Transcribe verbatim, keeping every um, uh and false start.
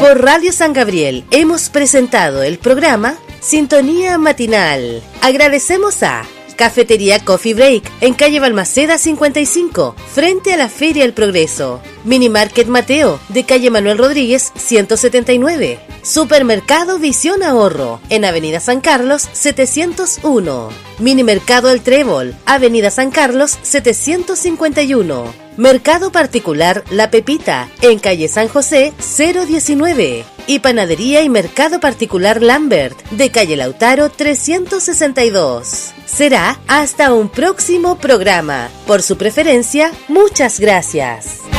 Por Radio San Gabriel hemos presentado el programa Sintonía Matinal. Agradecemos a Cafetería Coffee Break en calle Balmaceda cincuenta y cinco, frente a la Feria El Progreso. Minimarket Mateo de calle Manuel Rodríguez ciento setenta y nueve. Supermercado Visión Ahorro en avenida San Carlos setecientos uno. Minimercado El Trébol, avenida San Carlos setecientos cincuenta y uno. Mercado Particular La Pepita en calle San José cero diecinueve. Y Panadería y Mercado Particular Lambert de calle Lautaro trescientos sesenta y dos. Será hasta un próximo programa. Por su preferencia, muchas gracias.